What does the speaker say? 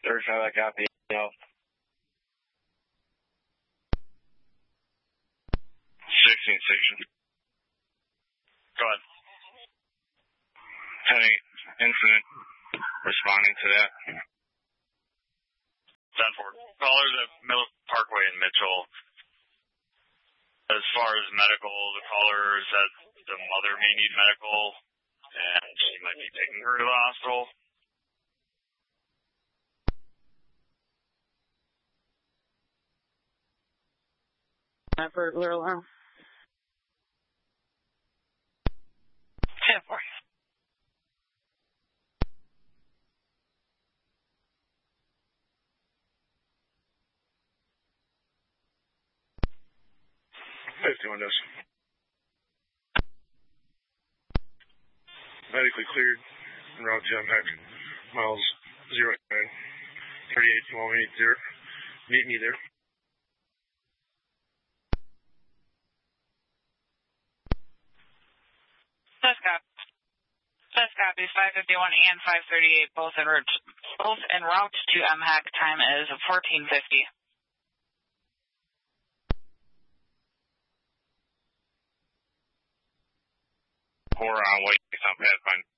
35, I copy. 16 section. Go ahead. Heading incident. Responding to that. 10-4. Callers at Miller Parkway in Mitchell. As far as medical, the caller said the mother may need medical, and she might be taking her to the hospital. Burglar alarm. 10-4. Windows. Medically cleared. En route to MHEC. Miles 0 9. 38. You want me there? Meet me there. Says copy. 551 and 538 both en route to MHEC. Time is 14:50. Or on way, some Pathfinder.